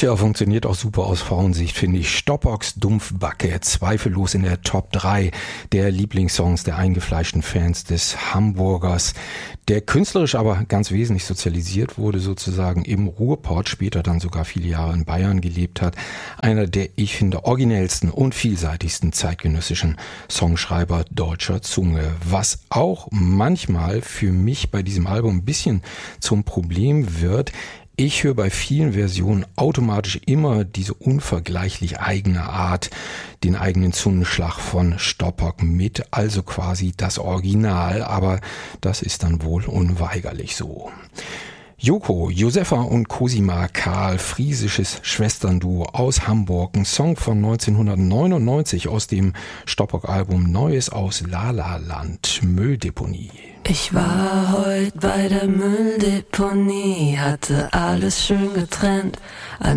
Tja, funktioniert auch super aus Frauensicht, finde ich. Stoppocks Dumpfbacke, zweifellos in der Top 3 der Lieblingssongs der eingefleischten Fans des Hamburgers, der künstlerisch aber ganz wesentlich sozialisiert wurde, sozusagen im Ruhrpott, später dann sogar viele Jahre in Bayern gelebt hat. Einer der, ich finde, originellsten und vielseitigsten zeitgenössischen Songschreiber deutscher Zunge. Was auch manchmal für mich bei diesem Album ein bisschen zum Problem wird: ich höre bei vielen Versionen automatisch immer diese unvergleichlich eigene Art, den eigenen Zungenschlag von Stoppock mit, also quasi das Original, aber das ist dann wohl unweigerlich so. Joko, Josefa und Cosima Karl, friesisches Schwesternduo aus Hamburg, ein Song von 1999 aus dem Stoppock-Album Neues aus Lala-Land, Mülldeponie. Ich war heute bei der Mülldeponie, hatte alles schön getrennt.